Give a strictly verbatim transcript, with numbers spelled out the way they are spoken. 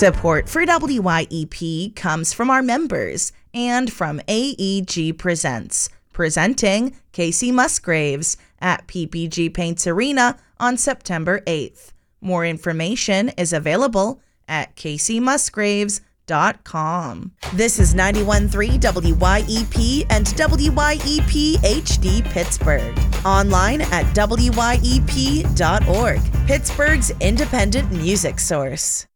Support for W Y E P comes from our members and from A E G Presents, presenting Casey Musgraves at P P G Paints Arena on September eighth. More information is available at casey musgraves dot com. This is ninety-one point three W Y E P and W Y E P H D Pittsburgh. Online at W Y E P dot org, Pittsburgh's independent music source.